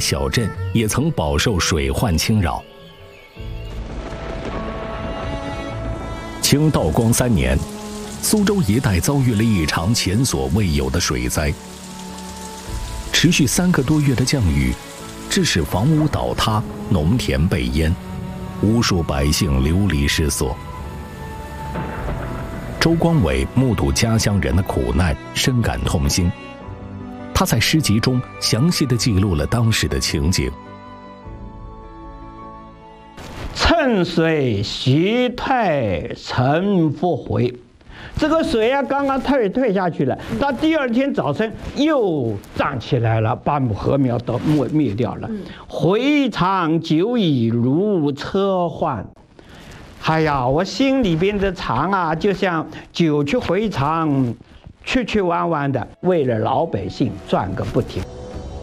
小镇也曾饱受水患侵扰。清道光3年，苏州一带遭遇了一场前所未有的水灾，持续3个多月的降雨，致使房屋倒塌，农田被淹，无数百姓流离失所。周光伟目睹家乡人的苦难，深感痛心。他在诗集中详细地记录了当时的情景。 趁水习退，晨复回。这个水啊，刚刚退下去了，到第2天早晨又涨起来了，把禾苗都灭掉了。回肠久已如车换。哎呀，我心里边的肠啊，就像久去回肠，曲弯弯的，为了老百姓转个不停。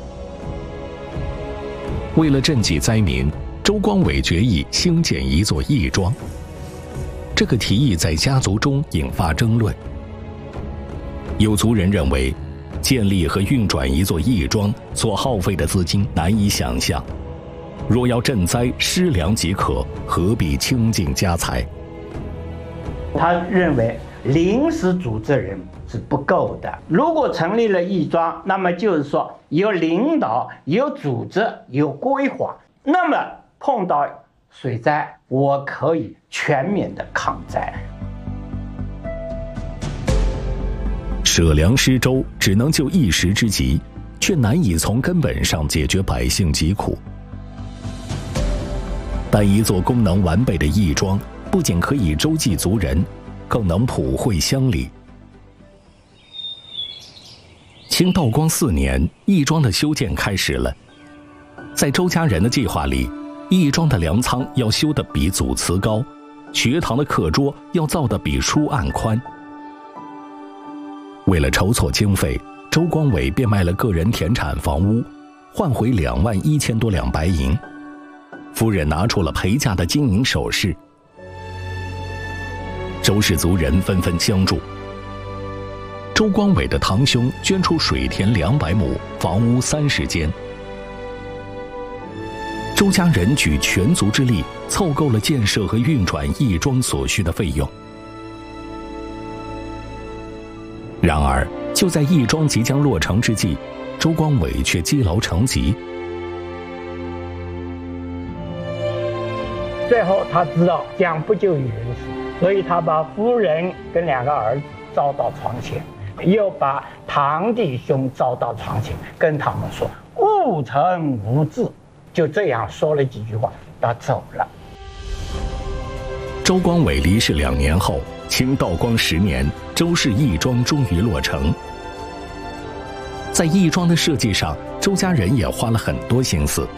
为了赈济灾民，周光伟决议兴建一座义庄。这个提议在家族中引发争论。有族人认为，建立和运转一座义庄所耗费的资金难以想象，若要赈灾，施粮即可，何必倾尽家财？ 他认为临时组织人是不够的，如果成立了义庄，那么就是说有领导、有组织、有规划，那么碰到水灾，我可以全面的抗灾。 舍粮施粥只能救一时之急，却难以从根本上解决百姓疾苦。但一座功能完备的义庄，不仅可以周济族人，更能普惠乡里。清道光4年，义庄的修建开始了。在周家人的计划里，义庄的粮仓要修得比祖祠高，学堂的课桌要造得比书案宽。为了筹措经费，周光伟变卖了个人田产房屋，换回21000多两白银。夫人拿出了陪嫁的金银首饰。周氏族人纷纷相助。周光伟的堂兄捐出水田200亩，房屋30间。周家人举全族之力，凑够了建设和运转义庄所需的费用。然而，就在义庄即将落成之际，周光伟却积劳成疾。 最后他知道将不救于人死，所以他把夫人跟2个儿子招到床前，又把堂弟兄招到床前，跟他们说：“勿成无志。”就这样说了几句话，他走了。 周光伟离世2年后，清道光10年，周氏义庄终于落成。在义庄的设计上，周家人也花了很多心思。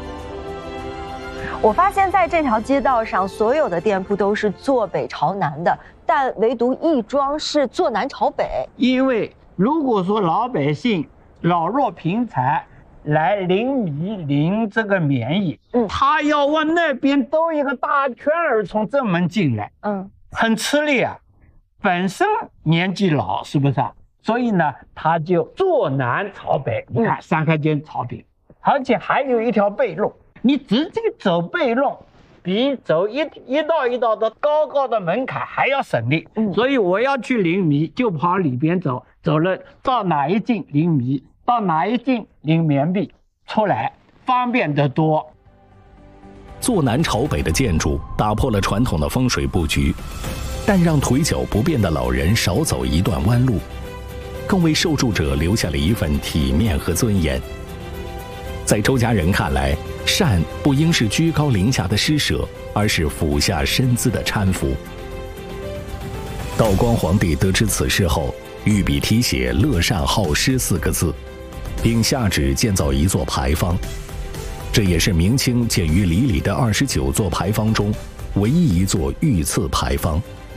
我发现在这条街道上，所有的店铺都是坐北朝南的，但唯独义庄是坐南朝北。 因为如果说老百姓老弱贫残来领米领这个棉衣，他要往那边兜一个大圈儿从正门进来，很吃力啊。本身年纪老，是不是啊？所以呢，他就坐南朝北。你看3开间朝北，而且还有一条背路。你直接走背路，比走一道一道的高高的门槛还要省力。所以我要去领米，就跑里边走，走了到哪一进领米，到哪一进领棉币，出来方便得多。 坐南朝北的建筑打破了传统的风水布局，但让腿脚不便的老人少走一段弯路，更为受助者留下了一份体面和尊严。在周家人看来，善不应是居高临下的施舍，而是俯下身姿的搀扶。道光皇帝得知此事后，御笔题写“乐善好施”4个字，并下旨建造一座牌坊。这也是明清建于里里的29座牌坊中唯一一座御赐牌坊。